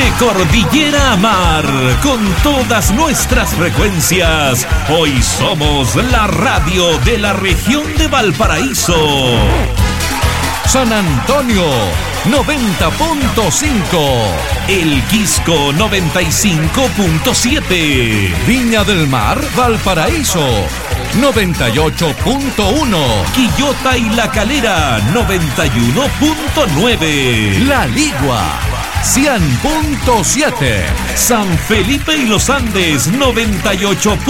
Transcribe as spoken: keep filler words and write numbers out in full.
De cordillera a mar, con todas nuestras frecuencias, hoy somos la radio de la región de Valparaíso. San Antonio, noventa punto cinco. El Quisco, noventa y cinco punto siete. Viña del Mar, Valparaíso, noventa y ocho punto uno. Quillota y La Calera, noventa y uno punto nueve. La Ligua, cien punto siete. San Felipe y Los Andes, noventa y ocho punto uno.